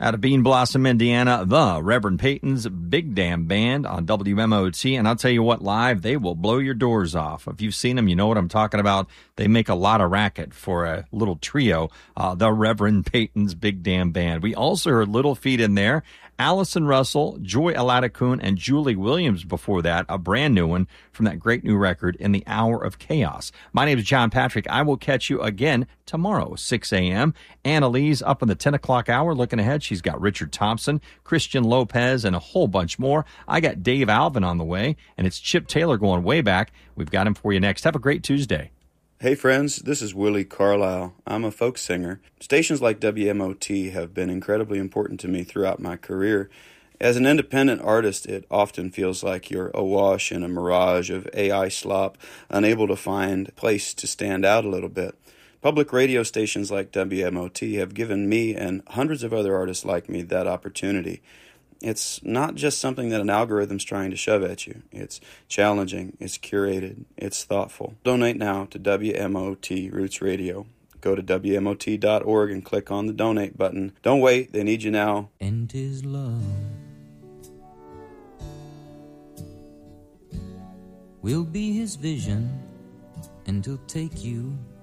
Out of Bean Blossom, Indiana, the Reverend Peyton's Big Damn Band on WMOT. And I'll tell you what, live, they will blow your doors off. If you've seen them, you know what I'm talking about. They make a lot of racket for a little trio, the Reverend Peyton's Big Damn Band. We also heard Little Feat in there. Allison Russell, Joy Aladakun, and Julie Williams before that, a brand new one from that great new record, In the Hour of Chaos. My name is John Patrick. I will catch you again tomorrow, 6 a.m. Annalise up in the 10 o'clock hour. Looking ahead, she's got Richard Thompson, Christian Lopez, and a whole bunch more. I got Dave Alvin on the way, and it's Chip Taylor going way back. We've got him for you next. Have a great Tuesday. Hey friends, this is Willie Carlisle. I'm a folk singer. Stations like WMOT have been incredibly important to me throughout my career. As an independent artist, it often feels like you're awash in a mirage of AI slop, unable to find a place to stand out a little bit. Public radio stations like WMOT have given me and hundreds of other artists like me that opportunity. It's not just something that an algorithm's trying to shove at you. It's challenging, it's curated, it's thoughtful. Donate now to WMOT Roots Radio. Go to WMOT.org and click on the donate button. Don't wait, they need you now. And his love will be his vision, and he'll take you